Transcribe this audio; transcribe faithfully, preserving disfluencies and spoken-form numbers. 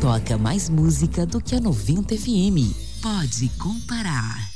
toca mais música do que a noventa F M. Pode comparar.